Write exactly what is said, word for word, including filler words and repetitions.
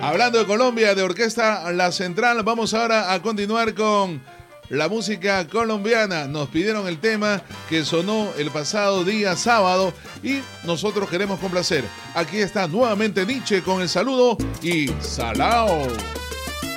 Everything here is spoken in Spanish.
Hablando de Colombia, de Orquesta La Central, vamos ahora a continuar con la música colombiana. Nos pidieron el tema que sonó el pasado día sábado y nosotros queremos complacer. Aquí está nuevamente Nietzsche con el saludo y Salao.